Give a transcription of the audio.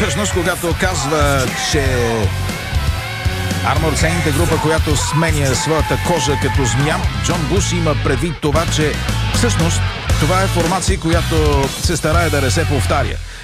Всъщност, когато казва, че Armored Saint е група, която сменя своята кожа като змия, Джон Буш има предвид това, че всъщност това е формация, която се старае да не се повтаря.